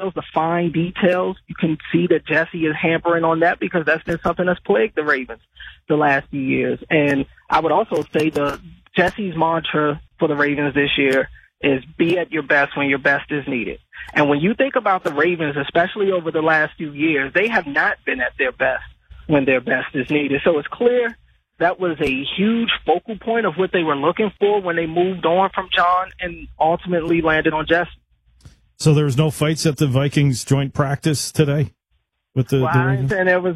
details, the fine details, you can see that Jesse is hampering on that because that's been something that's plagued the Ravens the last few years. And I would also say Jesse's mantra for the Ravens this year is be at your best when your best is needed. And when you think about the Ravens, especially over the last few years, they have not been at their best when their best is needed. So it's clear that was a huge focal point of what they were looking for when they moved on from John and ultimately landed on Jesse. So there was no fights at the Vikings joint practice today with the Ravens?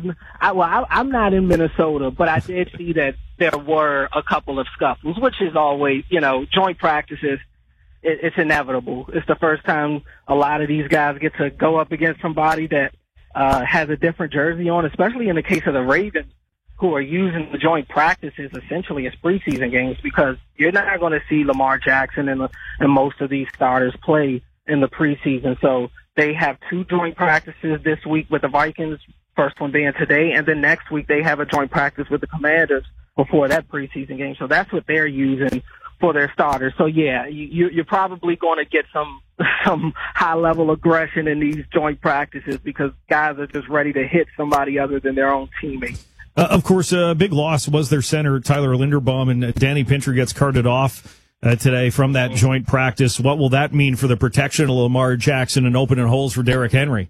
I'm not in Minnesota, but I did see that there were a couple of scuffles, which is always, joint practices. It's inevitable. It's the first time a lot of these guys get to go up against somebody that has a different jersey on, especially in the case of the Ravens, who are using the joint practices essentially as preseason games, because you're not going to see Lamar Jackson and most of these starters play in the preseason. So they have 2 joint practices this week with the Vikings, first one being today, and then next week they have a joint practice with the Commanders before that preseason game. So that's what they're using for their starters. So yeah, you're probably going to get some high level aggression in these joint practices because guys are just ready to hit somebody other than their own teammate. Of course, a big loss was their center, Tyler Linderbaum, and Danny Pinter gets carted off today from that joint practice. What will that mean for the protection of Lamar Jackson and opening holes for Derrick Henry?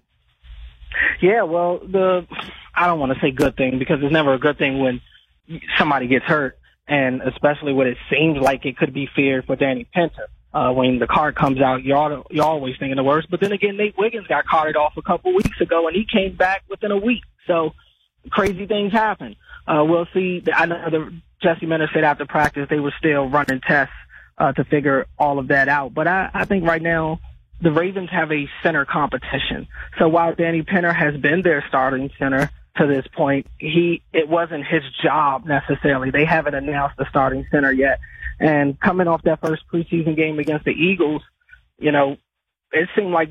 Yeah, well, I don't want to say good thing because it's never a good thing when somebody gets hurt, and especially when it seems like it could be feared for Danny Pinter. When the card comes out, you're always thinking the worst. But then again, Nate Wiggins got carted off a couple weeks ago, and he came back within a week. So crazy things happen. We'll see. I know Jesse Minter said after practice they were still running tests to figure all of that out. But I think right now the Ravens have a center competition. So while Danny Pinter has been their starting center to this point, it wasn't his job necessarily. They haven't announced the starting center yet. And coming off that first preseason game against the Eagles, it seemed like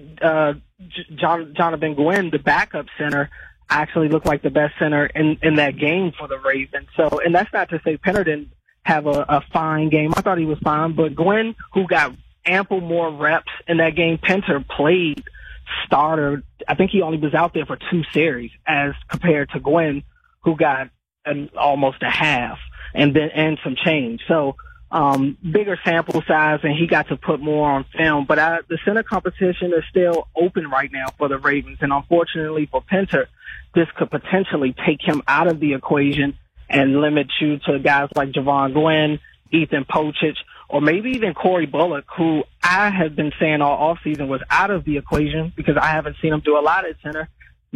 Jonathan Gwynn, the backup center, actually looked like the best center in that game for the Ravens. So, and that's not to say Pinter didn't have a fine game. I thought he was fine, but Gwynn, who got ample more reps in that game, Pinter played starter. I think he only was out there for 2 series as compared to Gwynn, who got almost a half and some change. So, bigger sample size, and he got to put more on film. But the center competition is still open right now for the Ravens, and unfortunately for Pinter, this could potentially take him out of the equation and limit you to guys like Javon Gwynn, Ethan Pochich, or maybe even Corey Bullock, who I have been saying all offseason was out of the equation because I haven't seen him do a lot at center.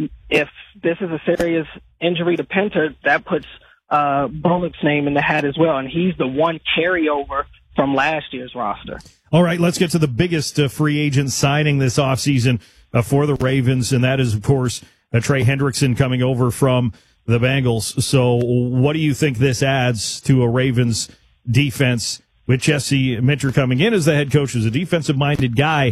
If this is a serious injury to Pinter, that puts Bullock's name in the hat as well, and he's the one carryover from last year's roster. All right, let's get to the biggest free agent signing this offseason for the Ravens, and that is, of course, Trey Hendrickson coming over from the Bengals. So what do you think this adds to a Ravens defense with Jesse Minter coming in as the head coach, as a defensive-minded guy,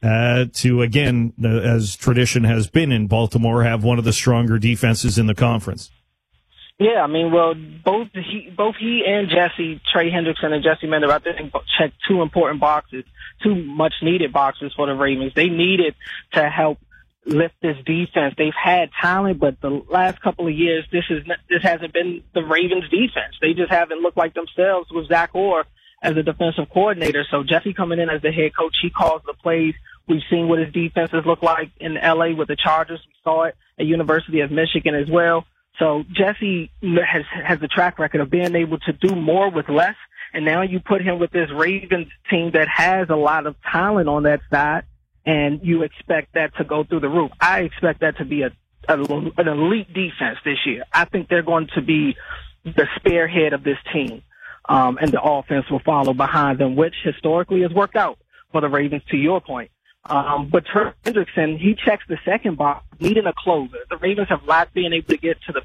to, again, as tradition has been in Baltimore, have one of the stronger defenses in the conference? Yeah, I mean, well, both he and Jesse, Trey Hendrickson and Jesse Minter, I think checked 2 important boxes, 2 much-needed boxes for the Ravens. They needed to help lift this defense. They've had talent, but the last couple of years, this hasn't been the Ravens' defense. They just haven't looked like themselves with Zach Orr as a defensive coordinator. So Jesse coming in as the head coach, he calls the plays. We've seen what his defenses look like in L.A. with the Chargers. We saw it at University of Michigan as well. So Jesse has a track record of being able to do more with less, and now you put him with this Ravens team that has a lot of talent on that side, and you expect that to go through the roof. I expect that to be an elite defense this year. I think they're going to be the spearhead of this team, and the offense will follow behind them, which historically has worked out for the Ravens, to your point. But Trey Hendrickson, he checks the second box, needing a closer. The Ravens have lacked being able to get to the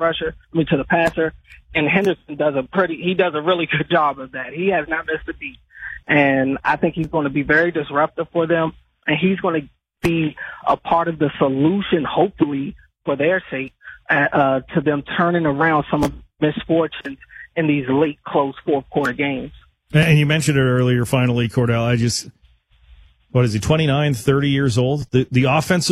to the passer, and Hendrickson does a really good job of that. He has not missed a beat, and I think he's going to be very disruptive for them, and he's going to be a part of the solution, hopefully, for their sake, to them turning around some of the misfortunes in these late, close fourth quarter games. And you mentioned it earlier, finally, Cordell. What is he, 29, 30 years old? The offensive